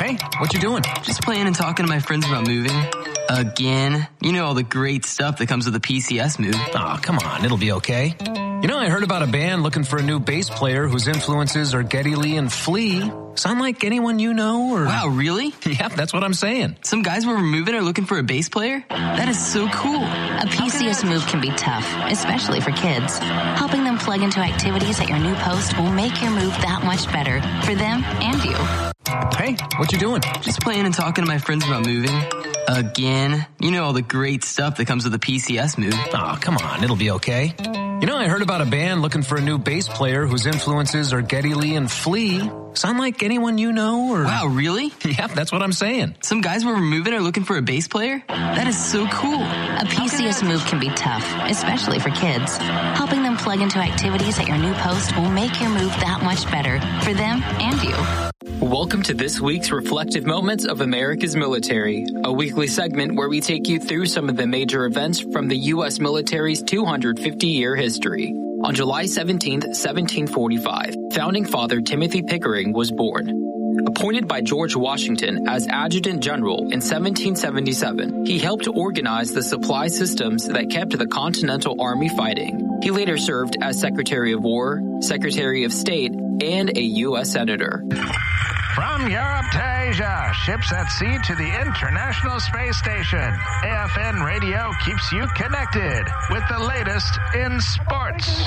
Hey, what you doing? Just playing and talking to my friends about moving. Again. You know all the great stuff that comes with the PCS move. Oh, come on. It'll be okay. You know, I heard about a band looking for a new bass player whose influences are Geddy Lee and Flea. Sound like anyone you know? Or... Wow, really? Yep, that's what I'm saying. Some guys where we're moving are looking for a bass player? That is so cool. A PCS move can be tough, especially for kids. Helping them plug into activities at your new post will make your move that much better for them and you. Hey, what you doing? Just playing and talking to my friends about moving. Again. You know all the great stuff that comes with the PCS move. Oh, come on. It'll be okay. You know, I heard about a band looking for a new bass player whose influences are Geddy Lee and Flea. Sound like anyone you know? Or... Wow, really? Yep, that's what I'm saying. Some guys where we're moving are looking for a bass player? That is so cool. A PCS move can be tough, especially for kids. Helping them plug into activities at your new post will make your move that much better for them and you. Welcome to this week's Reflective Moments of America's Military, a weekly segment where we take you through some of the major events from the U.S. military's 250-year history. On July 17, 1745, Founding Father Timothy Pickering was born. Appointed by George Washington as Adjutant General in 1777, he helped organize the supply systems that kept the Continental Army fighting. He later served as Secretary of War, Secretary of State, and a U.S. Senator. From Europe to Asia, ships at sea to the International Space Station, AFN Radio keeps you connected with the latest in sports,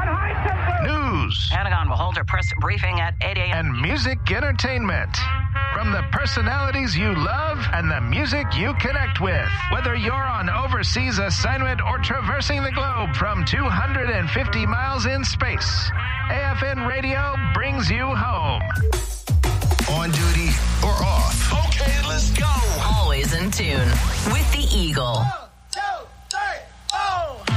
news, Pentagon will hold a press briefing at 8 a.m. and music entertainment. From the personalities you love and the music you connect with. Whether you're on overseas assignment or traversing the globe from 250 miles in space, AFN Radio brings you home. On duty or off. Okay, let's go. Always in tune with the Eagle.